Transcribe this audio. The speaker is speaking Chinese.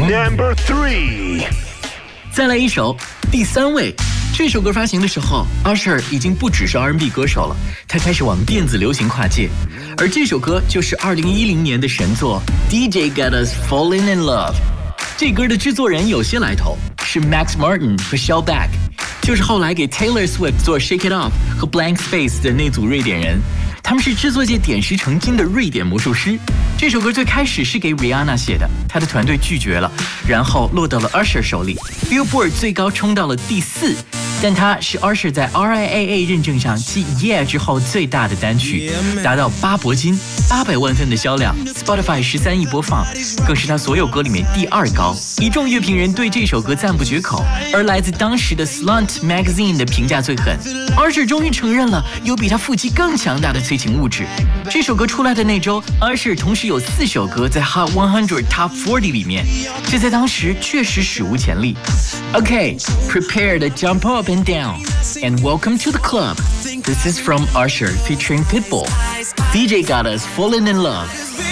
Number 3， 再来一首，第3位。这首歌发行的时候 ，Usher 已经不只是 R&B 歌手了，他开始往电子流行跨界。而这首歌就是2010年的神作 DJ Got Us Falling in Love。这歌的制作人有些来头，是 Max Martin 和 Shellback， 就是后来给 Taylor Swift 做 Shake It Off 和 Blank Space 的那组瑞典人。他们是制作界点石成金的瑞典魔术师。这首歌最开始是给 Rihanna 写的，她的团队拒绝了，然后落到了 Usher 手里 ，Billboard 最高冲到了第4。但它是 Usher 在 RIAA 认证上继 Yeah 之后最大的单曲，达到8铂金，800万份的销量 ，Spotify 13亿播放，更是他所有歌里面第2高。一众乐评人对这首歌赞不绝口，而来自当时的 Slant Magazine 的评价最狠。Usher 终于承认了有比他腹肌更强大的催情物质。这首歌出来的那周 ，Usher 同时有4首歌在 Hot 100 Top 40里面，这在当时确实史无前例。Okay, prepare to jump up and down, and welcome to the club. This is from Usher featuring Pitbull. DJ Got Us Falling in Love.